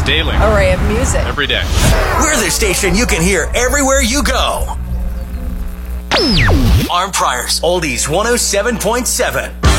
daily. Array of music. Every day. We're the station you can hear everywhere you go. Armed Priors, Oldies 107.7.